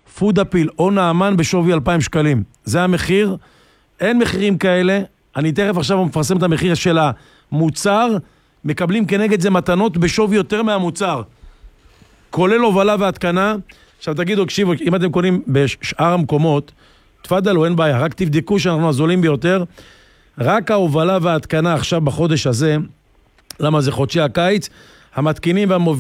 פודאפיל או נעמן בשווי 2,000 שקלים. זה המחיר, אין מחירים כאלה, אני תכף עכשיו מפרסם את המחיר של המוצר, מקבלים כנגד זה מתנות בשווי יותר מהמוצר, כולל הובלה והתקנה. עכשיו תגידו, תקשיבו, אם אתם קונים בשאר המקומות, תפדלו, אין בעיה, רק תבדקו שאנחנו הזולים ביותר, רק ההובלה וההתקנה עכשיו בחודש הזה, למה זה חודשי הקיץ, המתקינים והמובילים,